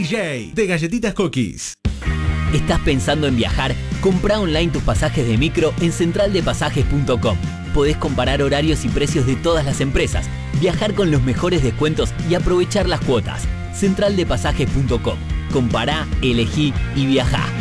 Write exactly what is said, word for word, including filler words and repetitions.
J de Galletitas Cookies. ¿Estás pensando en viajar? Comprá online tus pasajes de micro en central de pasajes punto com. Podés comparar horarios y precios de todas las empresas, viajar con los mejores descuentos y aprovechar las cuotas. central de pasajes punto com. Compará, elegí y viajá.